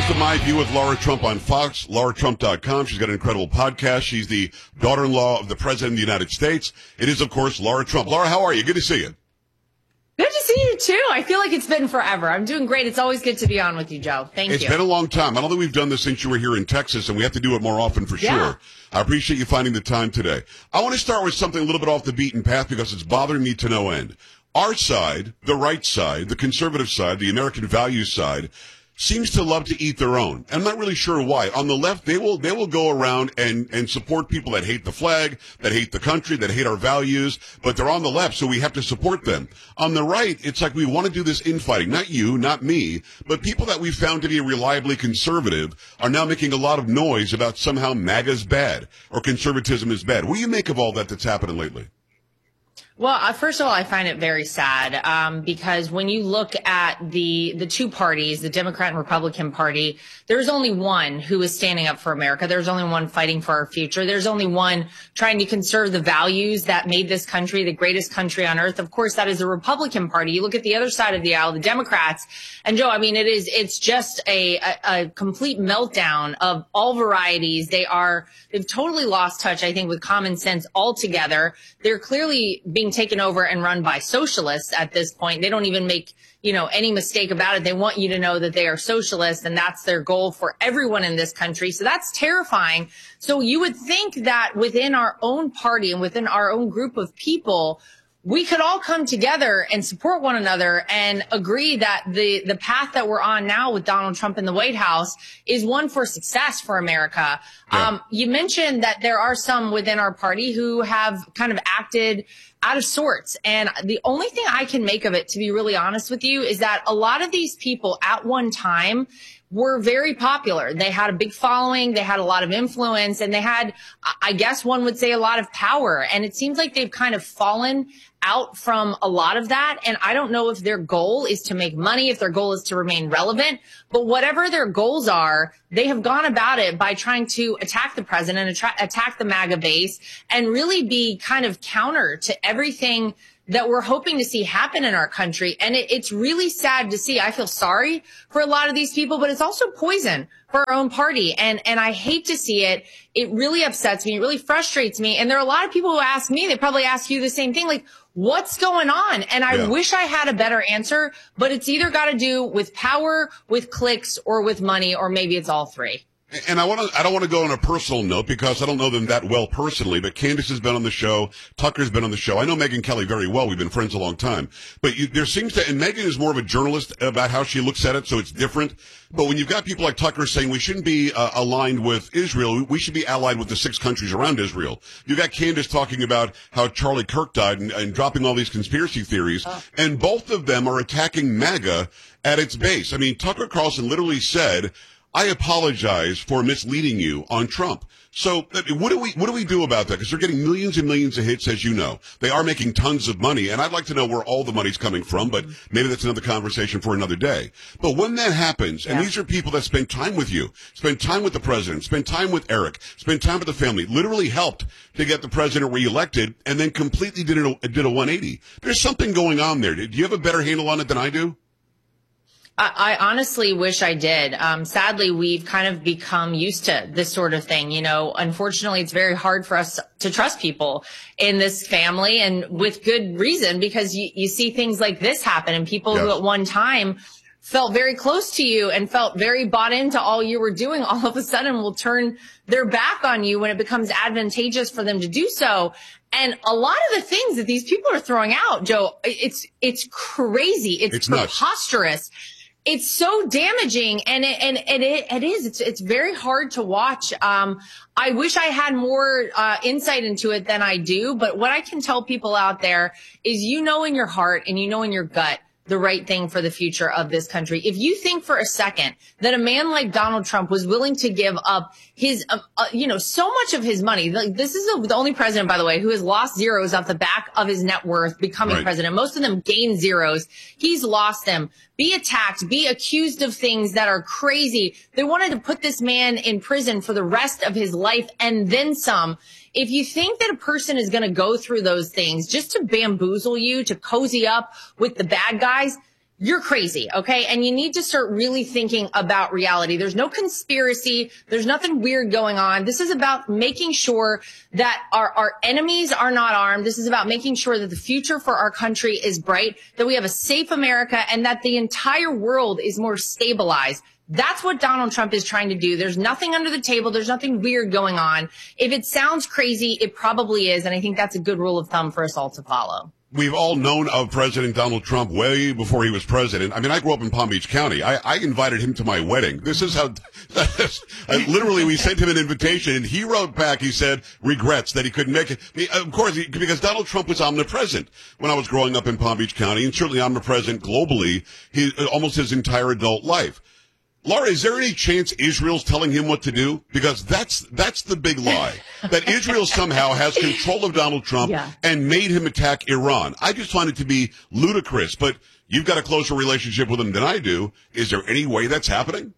host of My View with Laura Trump on Fox, lauratrump.com. She's got an incredible podcast. She's the daughter-in-law of the President of the United States. It is, of course, Laura Trump. Laura, how are you? Good to see you. Good to see you, too. I feel like it's been forever. I'm doing great. It's always good to be on with you, Joe. Thank you. It's been a long time. I don't think we've done this since you were here in Texas, and we have to do it more often for sure. I appreciate you finding the time today. I want to start with something a little bit off the beaten path because it's bothering me to no end. Our side, the right side, the conservative side, the American values side, seems to love to eat their own. I'm not really sure why. On the left, they will go around and support people that hate the flag, that hate the country, that hate our values, but they're on the left, so we have to support them. On the right, it's like we want to do this infighting. Not you, not me, but people that we found to be reliably conservative are now making a lot of noise about somehow MAGA's bad or conservatism is bad. What do you make of all that that's happening lately? Well, first of all, I find it very sad because when you look at the two parties, the Democrat and Republican Party, there's only one who is standing up for America. There's only one fighting for our future. There's only one trying to conserve the values that made this country the greatest country on earth. Of course, that is the Republican Party. You look at the other side of the aisle, the Democrats, and Joe, I mean, it's just a complete meltdown of all varieties. They've totally lost touch, I think, with common sense altogether. They're clearly being taken over and run by socialists at this point. They don't even make, any mistake about it. They want you to know that they are socialists, and that's their goal for everyone in this country. So that's terrifying. So you would think that within our own party and within our own group of people, we could all come together and support one another and agree that the path that we're on now with Donald Trump in the White House is one for success for America. Yeah. You mentioned that there are some within our party who have kind of acted out of sorts. And the only thing I can make of it, to be really honest with you, is that a lot of these people at one time were very popular. They had a big following. They had a lot of influence, and they had, I guess one would say, a lot of power. And it seems like they've kind of fallen out from a lot of that. And I don't know if their goal is to make money, if their goal is to remain relevant, but whatever their goals are, they have gone about it by trying to attack the president, attack the MAGA base, and really be kind of counter to everything that we're hoping to see happen in our country. And it's really sad to see. I feel sorry for a lot of these people, but it's also poison for our own party. And I hate to see it. It really upsets me. It really frustrates me. And there are a lot of people who ask me, they probably ask you the same thing, like, what's going on? And I wish I had a better answer, but it's either got to do with power, with clicks, or with money, or maybe it's all three. And I don't want to go on a personal note because I don't know them that well personally, but Candace has been on the show. Tucker's been on the show. I know Megyn Kelly very well. We've been friends a long time. But there seems to, and Megyn is more of a journalist about how she looks at it, so it's different. But when you've got people like Tucker saying we shouldn't be aligned with Israel, we should be allied with the 6 countries around Israel. You've got Candace talking about how Charlie Kirk died and dropping all these conspiracy theories. And both of them are attacking MAGA at its base. I mean, Tucker Carlson literally said, I apologize for misleading you on Trump. So what do we do about that? Because they're getting millions and millions of hits, as you know. They are making tons of money, and I'd like to know where all the money's coming from, but maybe that's another conversation for another day. But when that happens, and these are people that spend time with you, spend time with the president, spend time with Eric, spend time with the family, literally helped to get the president reelected, and then completely did a 180. There's something going on there. Do you have a better handle on it than I do? I honestly wish I did. Sadly, we've kind of become used to this sort of thing. Unfortunately, it's very hard for us to trust people in this family, and with good reason, because you see things like this happen, and people who at one time felt very close to you and felt very bought into all you were doing, all of a sudden will turn their back on you when it becomes advantageous for them to do so. And a lot of the things that these people are throwing out, Joe, it's crazy. It's preposterous. Nuts. It's so damaging, and it is. It's very hard to watch. I wish I had more insight into it than I do, but what I can tell people out there is, in your heart and in your gut the right thing for the future of this country. If you think for a second that a man like Donald Trump was willing to give up his, so much of his money, like this is the only president, by the way, who has lost zeros off the back of his net worth becoming president. Most of them gain zeros. He's lost them. Be attacked, be accused of things that are crazy. They wanted to put this man in prison for the rest of his life and then some. If you think that a person is going to go through those things just to bamboozle you, to cozy up with the bad guys, you're crazy, okay? And you need to start really thinking about reality. There's no conspiracy. There's nothing weird going on. This is about making sure that our enemies are not armed. This is about making sure that the future for our country is bright, that we have a safe America, and that the entire world is more stabilized. That's what Donald Trump is trying to do. There's nothing under the table. There's nothing weird going on. If it sounds crazy, it probably is. And I think that's a good rule of thumb for us all to follow. We've all known of President Donald Trump way before he was president. I mean, I grew up in Palm Beach County. I invited him to my wedding. This is how, literally, we sent him an invitation, and he wrote back, he said, regrets that he couldn't make it. Of course, because Donald Trump was omnipresent when I was growing up in Palm Beach County, and certainly omnipresent globally, almost his entire adult life. Laura, is there any chance Israel's telling him what to do? Because that's the big lie. That Israel somehow has control of Donald Trump and made him attack Iran. I just find it to be ludicrous, but you've got a closer relationship with him than I do. Is there any way that's happening?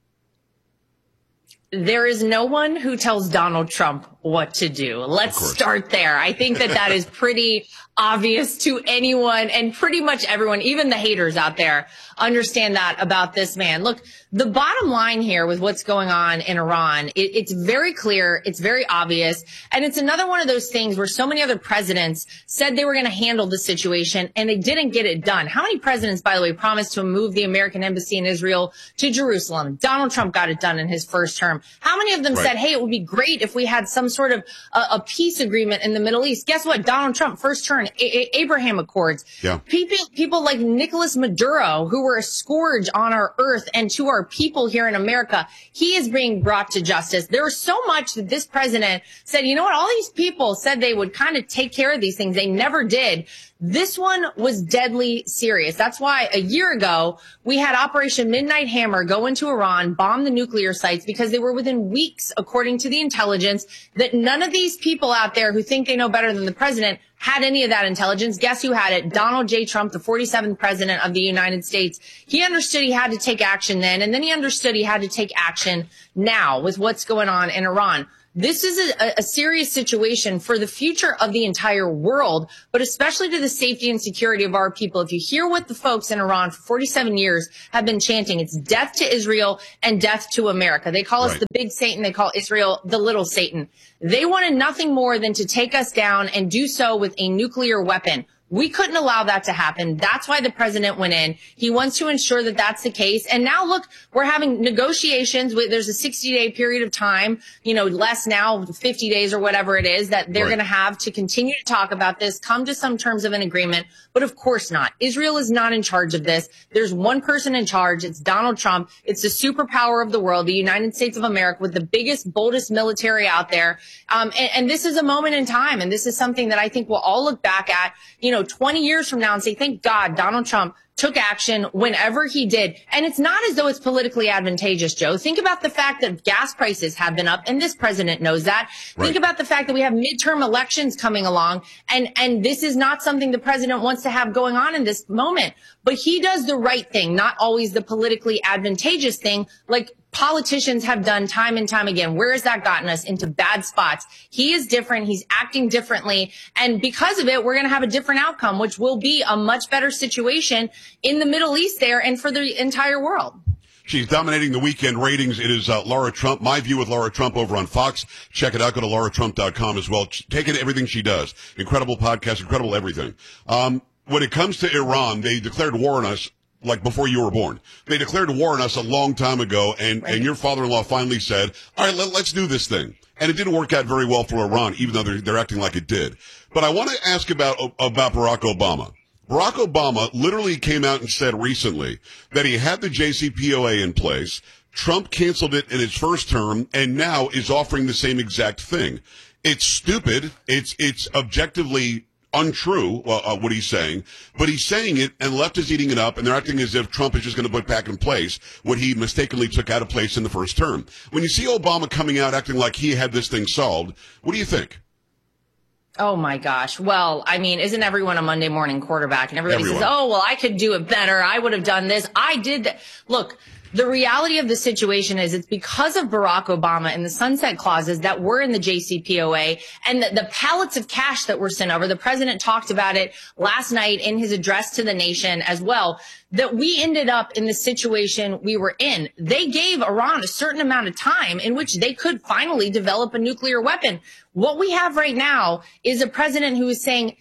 There is no one who tells Donald Trump what to do. Let's start there. I think that is pretty obvious to anyone, and pretty much everyone, even the haters out there, understand that about this man. Look, the bottom line here with what's going on in Iran, it's very clear, it's very obvious, and it's another one of those things where so many other presidents said they were going to handle the situation, and they didn't get it done. How many presidents, by the way, promised to move the American embassy in Israel to Jerusalem? Donald Trump got it done in his first term. How many of them said, hey, it would be great if we had some sort of a peace agreement in the Middle East? Guess what? Donald Trump, first term, Abraham Accords. Yeah. People like Nicolas Maduro, who were a scourge on our earth and to our people here in America, he is being brought to justice. There was so much that this president said, you know what? All these people said they would kind of take care of these things. They never did. This one was deadly serious. That's why a year ago, we had Operation Midnight Hammer go into Iran, bomb the nuclear sites, because they were within weeks, according to the intelligence, that none of these people out there who think they know better than the president had any of that intelligence. Guess who had it? Donald J. Trump, the 47th president of the United States. He understood he had to take action then, and then he understood he had to take action now with what's going on in Iran. This is a serious situation for the future of the entire world, but especially to the safety and security of our people. If you hear what the folks in Iran for 47 years have been chanting, it's death to Israel and death to America. They call us the big Satan. They call Israel the little Satan. They wanted nothing more than to take us down and do so with a nuclear weapon. We couldn't allow that to happen. That's why the president went in. He wants to ensure that that's the case. And now, look, we're having negotiations. There's a 60-day period of time, less now, 50 days or whatever it is, that they're going to have to continue to talk about this, come to some terms of an agreement. But of course not. Israel is not in charge of this. There's one person in charge. It's Donald Trump. It's the superpower of the world, the United States of America, with the biggest, boldest military out there. And this is a moment in time. And this is something that I think we'll all look back at, 20 years from now and say, thank God Donald Trump took action whenever he did. And it's not as though it's politically advantageous, Joe. Think about the fact that gas prices have been up, and this president knows that. Think about the fact that we have midterm elections coming along, and this is not something the president wants to have going on in this moment. But he does the right thing, not always the politically advantageous thing, like politicians have done time and time again. Where has that gotten us? Into bad spots. He is different. He's acting differently. And because of it, we're going to have a different outcome, which will be a much better situation in the Middle East there and for the entire world. She's dominating the weekend ratings. It is Laura Trump. My View with Laura Trump over on Fox. Check it out. Go to lauratrump.com as well. Take in everything she does. Incredible podcast, incredible everything. When it comes to Iran, they declared war on us like before you were born. They declared war on us a long time ago, and your father-in-law finally said, all right, let's do this thing. And it didn't work out very well for Iran, even though they're acting like it did. But I want to ask about Barack Obama. Barack Obama literally came out and said recently that he had the JCPOA in place. Trump canceled it in his first term and now is offering the same exact thing. It's stupid. It's objectively untrue, what he's saying, but he's saying it, and left is eating it up, and they're acting as if Trump is just going to put back in place what he mistakenly took out of place in the first term. When you see Obama coming out acting like he had this thing solved, what do you think? Oh, my gosh. Well, I mean, isn't everyone a Monday morning quarterback? And everybody says, oh, well, I could do it better. I would have done this. I did that. Look, The reality of the situation is it's because of Barack Obama and the sunset clauses that were in the JCPOA and the pallets of cash that were sent over. The president talked about it last night in his address to the nation as well, that we ended up in the situation we were in. They gave Iran a certain amount of time in which they could finally develop a nuclear weapon. What we have right now is a president who is saying,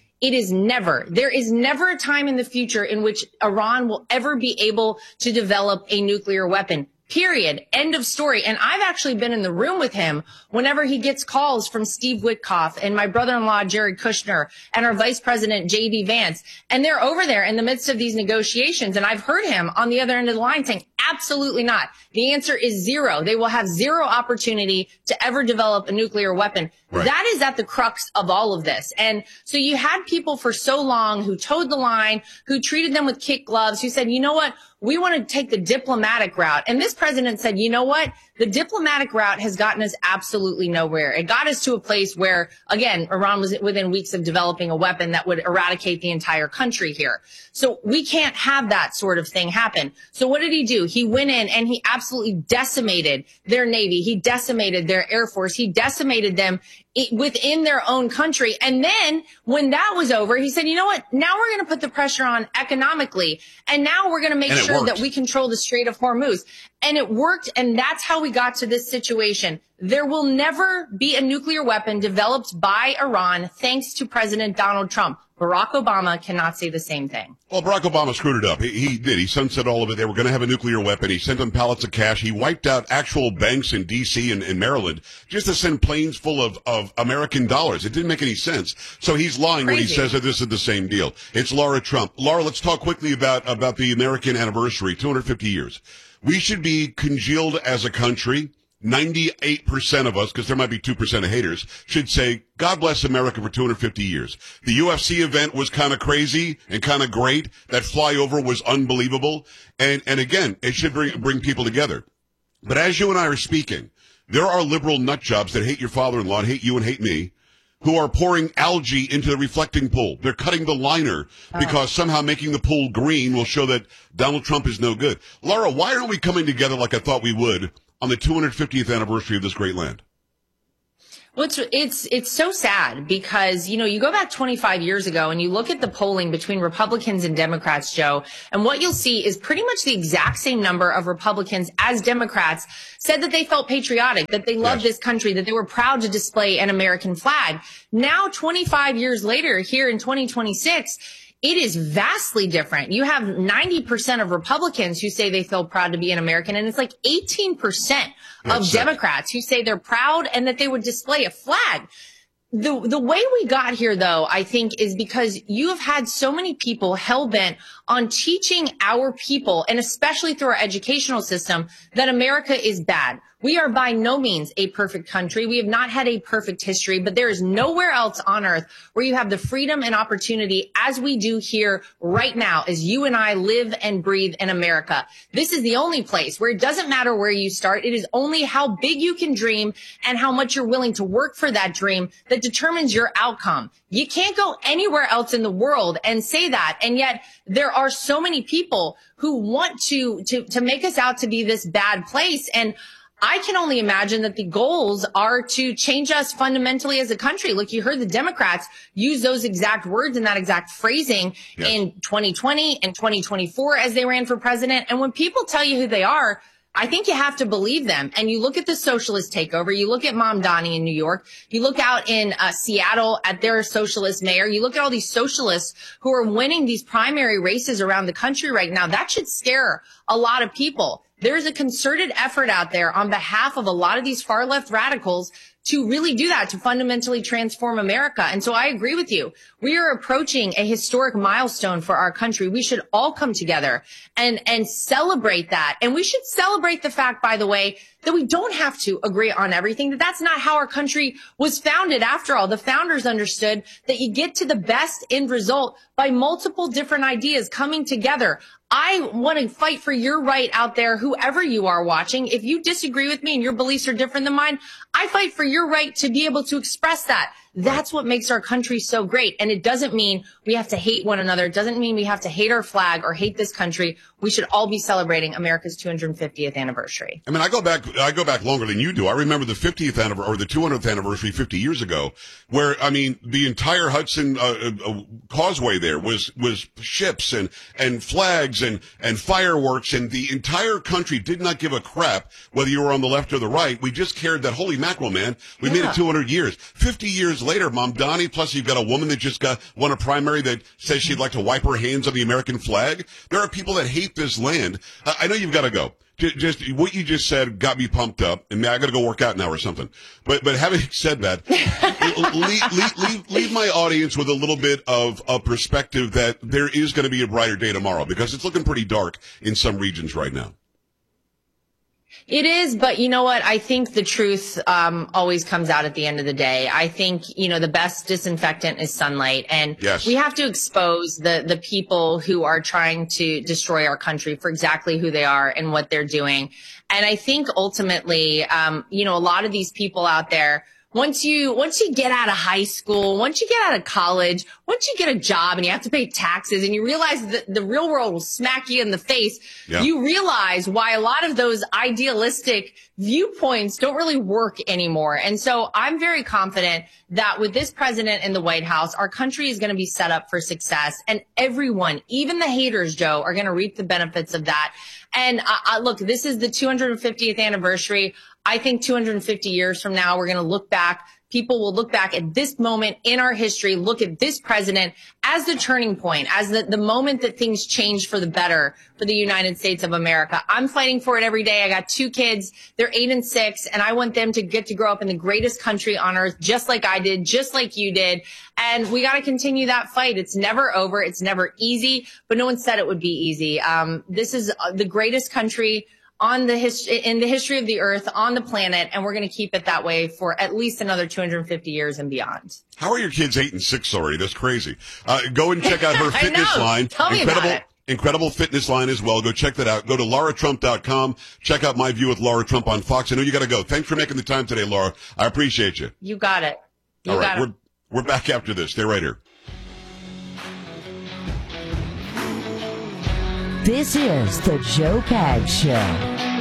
there is never a time in the future in which Iran will ever be able to develop a nuclear weapon. Period. End of story. And I've actually been in the room with him whenever he gets calls from Steve Witkoff and my brother-in-law, Jared Kushner, and our vice president, J.D. Vance. And they're over there in the midst of these negotiations. And I've heard him on the other end of the line saying, absolutely not. The answer is zero. They will have zero opportunity to ever develop a nuclear weapon. Right. That is at the crux of all of this. And so you had people for so long who towed the line, who treated them with kid gloves, who said, you know what? We want to take the diplomatic route. And this president said, you know what? The diplomatic route has gotten us absolutely nowhere. It got us to a place where, again, Iran was within weeks of developing a weapon that would eradicate the entire country here. So we can't have that sort of thing happen. So what did he do? He went in and he absolutely decimated their Navy. He decimated their Air Force. He decimated them within their own country. And then when that was over, he said, you know what? Now we're going to put the pressure on economically. And now we're going to make sure that we control the Strait of Hormuz. And it worked. And that's how we got to this situation. There will never be a nuclear weapon developed by Iran thanks to President Donald Trump. Barack Obama cannot say the same thing. Well, Barack Obama screwed it up. He did. He sunset all of it. They were going to have a nuclear weapon. He sent them pallets of cash. He wiped out actual banks in D.C. and Maryland just to send planes full of American dollars. It didn't make any sense. So he's lying when he says that this is the same deal. It's Laura Trump. Laura, let's talk quickly about the American anniversary, 250 years. We should be congealed as a country. 98% of us, because there might be 2% of haters, should say, God bless America for 250 years. The UFC event was kind of crazy and kind of great. That flyover was unbelievable. And again, it should bring people together. But as you and I are speaking, there are liberal nut jobs that hate your father-in-law and hate you and hate me, who are pouring algae into the reflecting pool. They're cutting the liner because somehow making the pool green will show that Donald Trump is no good. Laura, why aren't we coming together like I thought we would on the 250th anniversary of this great land? Well, it's so sad because, you know, you go back 25 years ago and you look at the polling between Republicans and Democrats, Joe, and what you'll see is pretty much the exact same number of Republicans as Democrats said that they felt patriotic, that they loved this country, that they were proud to display an American flag. Now, 25 years later, here in 2026, it is vastly different. You have 90% of Republicans who say they feel proud to be an American, and it's like 18% of Democrats who say they're proud and that they would display a flag. The way we got here, though, I think, is because you have had so many people hell-bent on teaching our people, and especially through our educational system, that America is bad. We are by no means a perfect country. We have not had a perfect history, but there is nowhere else on earth where you have the freedom and opportunity as we do here right now, as you and I live and breathe in America. This is the only place where it doesn't matter where you start. It is only how big you can dream and how much you're willing to work for that dream that determines your outcome. You can't go anywhere else in the world and say that. And yet there are so many people who want to make us out to be this bad place. And I can only imagine that the goals are to change us fundamentally as a country. Look, you heard the Democrats use those exact words and that exact phrasing in 2020 and 2024 as they ran for president. And when people tell you who they are, I think you have to believe them. And you look at the socialist takeover. You look at Mamdani in New York. You look out in Seattle at their socialist mayor. You look at all these socialists who are winning these primary races around the country right now. That should scare a lot of people. There's a concerted effort out there on behalf of a lot of these far left radicals to really do that, to fundamentally transform America. And so I agree with you. We are approaching a historic milestone for our country. We should all come together and celebrate that. And we should celebrate the fact, by the way, that we don't have to agree on everything, that that's not how our country was founded. After all, the founders understood that you get to the best end result by multiple different ideas coming together. I want to fight for your right out there, whoever you are watching. If you disagree with me and your beliefs are different than mine, I fight for your right to be able to express that. That's what makes our country so great. And it doesn't mean we have to hate one another. It doesn't mean we have to hate our flag or hate this country. We should all be celebrating America's 250th anniversary. I mean, I go back longer than you do. I remember the 50th anniversary or the 200th anniversary 50 years ago, where, I mean, the entire Hudson causeway there was ships and flags and fireworks, and the entire country did not give a crap whether you were on the left or the right. We just cared that, holy mackerel, man, we made it 200 years. 50 years later, Mom Donnie, plus you've got a woman that just won a primary that says she'd like to wipe her hands on the American flag. There are people that hate this land. I know you've got to go. Just what you just said got me pumped up, and I got to go work out now or something. But having said that, leave my audience with a little bit of a perspective that there is going to be a brighter day tomorrow, because it's looking pretty dark in some regions right now. It is, but you know what? I think the truth always comes out at the end of the day. I think, the best disinfectant is sunlight, and yes, we have to expose the people who are trying to destroy our country for exactly who they are and what they're doing. And I think ultimately, a lot of these people out there, once you get out of high school, once you get out of college, once you get a job and you have to pay taxes and you realize that the real world will smack you in the face, you realize why a lot of those idealistic viewpoints don't really work anymore. And so I'm very confident that with this president in the White House, our country is going to be set up for success. And everyone, even the haters, Joe, are going to reap the benefits of that. And look, this is the 250th anniversary. I think 250 years from now, we're going to look back. People will look back at this moment in our history, look at this president as the turning point, as the moment that things change for the better for the United States of America. I'm fighting for it every day. I got 2 kids. They're 8 and 6, and I want them to get to grow up in the greatest country on earth, just like I did, just like you did. And we got to continue that fight. It's never over. It's never easy, but no one said it would be easy. This is the greatest country in the history of the earth, on the planet, and we're going to keep it that way for at least another 250 years and beyond. How are your kids 8 and 6 already? That's crazy. Go and check out her fitness line. Tell me about it. Incredible fitness line as well. Go check that out. Go to lauratrump.com. Check out My View with Laura Trump on Fox. I know you got to go. Thanks for making the time today, Laura. I appreciate you. You got it. All right, we're back after this. Stay right here. This is the Joe Pags Show.